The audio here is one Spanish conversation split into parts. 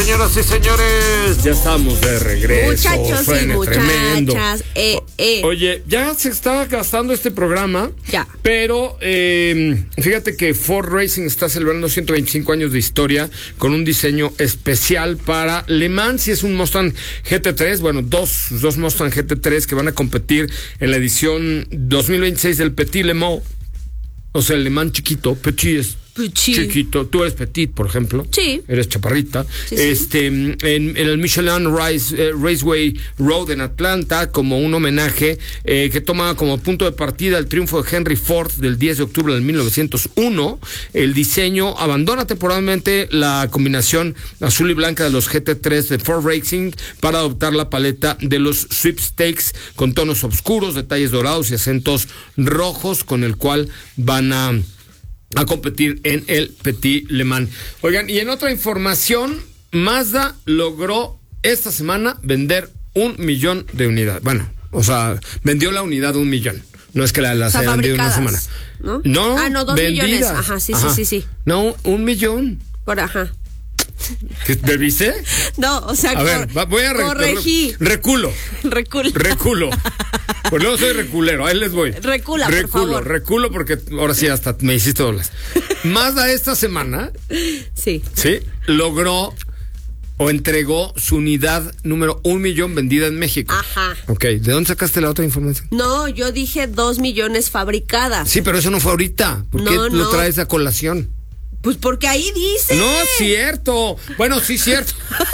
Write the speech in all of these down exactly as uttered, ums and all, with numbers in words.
señoras y señores, ya estamos de regreso. Muchachos Suene y muchachas. Eh, eh. Oye, ya se está gastando este programa. Ya. Pero eh, fíjate que Ford Racing está celebrando ciento veinticinco años de historia con un diseño especial para Le Mans. Y es un Mustang G T tres, bueno, dos, dos Mustang G T tres que van a competir en la edición dos mil veintiséis del Petit Le Mans. O sea, el Le Mans chiquito, Petit es Petit. chiquito. Tú eres petit, por ejemplo. Sí. Eres chaparrita. Sí, sí. Este, en, en el Michelin Race, eh, Raceway Road en Atlanta, como un homenaje eh, que toma como punto de partida el triunfo de Henry Ford del diez de octubre de mil novecientos uno. El diseño abandona temporalmente la combinación azul y blanca de los G T tres de Ford Racing para adoptar la paleta de los sweepstakes con tonos oscuros, detalles dorados y acentos rojos, con el cual van a a competir en el Petit Le Mans. Oigan, y en otra información, Mazda logró esta semana vender un millón de unidades. Bueno, o sea, vendió la unidad de un millón. No es que la, las o sea, haya vendido en una semana. ¿No? No, ah, no, dos vendidas. millones. Ajá, sí, Ajá. sí, sí, sí. No, un millón. Por ajá. ¿Me viste? No, o sea, a ver, cor- voy a re- corregí. re- reculo. Reculo. Reculo. Pues no soy reculero, ahí les voy. Recula, reculo, por favor. Reculo porque ahora sí hasta me hiciste olas. Mazda esta semana, Sí. sí, logró o entregó su unidad número un millón vendida en México. Ajá. Ok, ¿de dónde sacaste la otra información? No, yo dije dos millones fabricadas. Sí, pero eso no fue ahorita. ¿Por qué No, lo no. traes a colación? Pues porque ahí dice. No es cierto. Bueno, sí es cierto.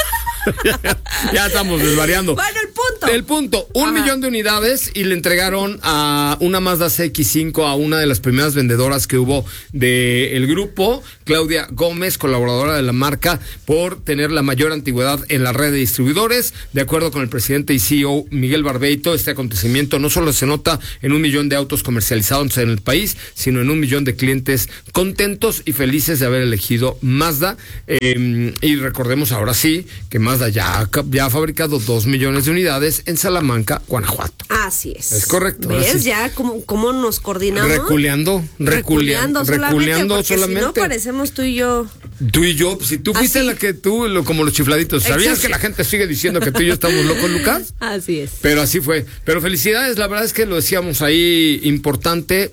Ya estamos desvariando. Bueno, el punto. El punto, un Ajá. millón de unidades y le entregaron a una Mazda C X cinco a una de las primeras vendedoras que hubo del grupo, Claudia Gómez, colaboradora de la marca, por tener la mayor antigüedad en la red de distribuidores. De acuerdo con el presidente y C E O Miguel Barbeito, este acontecimiento no solo se nota en un millón de autos comercializados en el país, sino en un millón de clientes contentos y felices de haber elegido Mazda. Eh, y recordemos ahora sí que Mazda ya, ya ha fabricado dos millones de unidades en Salamanca, Guanajuato. Así es. Es correcto, ahora ¿Ves sí. ya cómo, cómo nos coordinamos? Reculeando, reculeando, Reculeando solamente, reculeando porque solamente. si no parecemos tú y yo. Tú y yo, si tú fuiste Así. la que tú, lo, como los chifladitos, ¿sabías Exacto. que la gente sigue diciendo que tú y yo estamos locos, Lucas? Así es. Pero así fue. Pero felicidades, la verdad es que lo decíamos ahí, importante.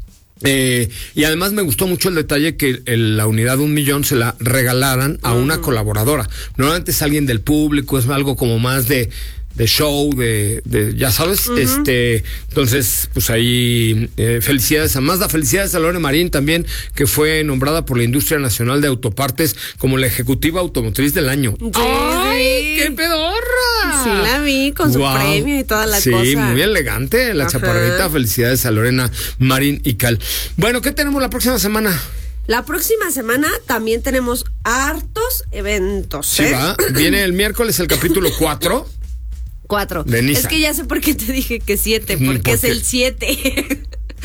Eh, y además me gustó mucho el detalle que el, la unidad de un millón se la regalaran a una colaboradora. Normalmente es alguien del público, es algo como más de, de show, de, de ya sabes, uh-huh. este, entonces, pues ahí eh, felicidades a Mazda, felicidades a Lore Marín también, que fue nombrada por la Industria Nacional de Autopartes como la ejecutiva automotriz del año. Sí, ¡ay, qué pedorra! Sí la vi con su Wow. premio y toda la sí, cosa. Sí, muy elegante la Ajá. chaparrita. Felicidades a Lorena Marín y Cal. Bueno, ¿qué tenemos la próxima semana? La próxima semana también tenemos hartos eventos. Sí, ¿eh? va. Viene el miércoles el capítulo cuatro. Cuatro. De Nissan. Es que ya sé por qué te dije que siete, porque ¿Por es qué? el siete.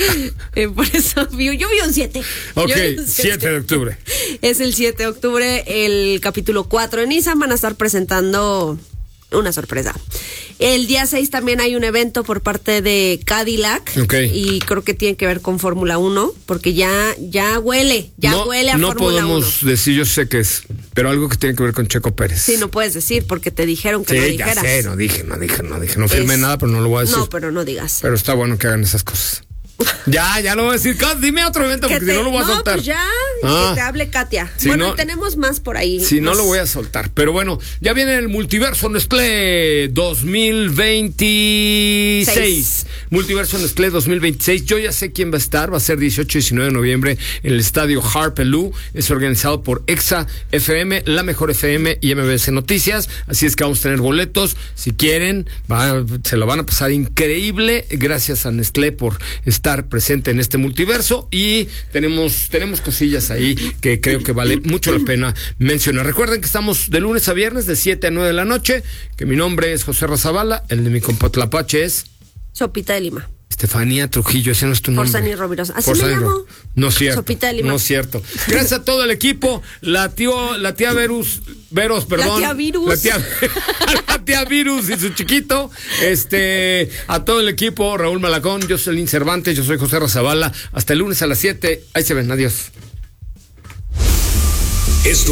eh, por eso vi, yo vi un siete. Ok, siete de octubre. Es el siete de octubre, el capítulo cuatro de Nissan. Van a estar presentando una sorpresa. El día seis también hay un evento por parte de Cadillac. Ok. Y creo que tiene que ver con Fórmula uno, porque ya, ya huele, ya no, huele a no Fórmula uno. podemos decir, yo sé que es, pero algo que tiene que ver con Checo Pérez. Sí, no puedes decir, porque te dijeron que sí, no ya dijeras. sé, no dije, no dije, no dije. No firmé Es- nada, pero no lo voy a decir. No, pero no digas. Pero está bueno que hagan esas cosas. Ya, ya lo voy a decir. Kat, dime otro evento, Que porque te- si no lo voy a no, soltar. pues ya, Ah. que te hable Katia. Si bueno, no- tenemos más por ahí. Si no más. lo voy a soltar. Pero bueno, ya viene el Multiverso Nestlé dos mil veintiséis. Seis. Multiverso Nestlé dos mil veintiséis. Yo ya sé quién va a estar. Va a ser dieciocho y diecinueve de noviembre en el estadio Harpelú. Es organizado por Exa F M, La Mejor F M y M B S Noticias. Así es que vamos a tener boletos. Si quieren, va- se lo van a pasar increíble. Gracias a Nestlé por estar presente en este multiverso. Y tenemos, tenemos cosillas ahí que creo que vale mucho la pena mencionar. Recuerden que estamos de lunes a viernes de siete a nueve de la noche, que mi nombre es José Razabala, el de mi compa Tlapache es Sopita de Lima. Estefanía Trujillo, ese no es tu nombre. Forzani Rovirosa. Así Forzani me Ro- llamo. No es cierto. Sopita de Lima. No es cierto. Gracias a todo el equipo, la tío, la tía Verus, Veros, perdón. tía Virus. La tía, la tía Virus y su chiquito. Este, a todo el equipo, Raúl Malacón, yo soy Lin Cervantes, yo soy José Razabala. Hasta el lunes a las siete. Ahí se ven, adiós. Esto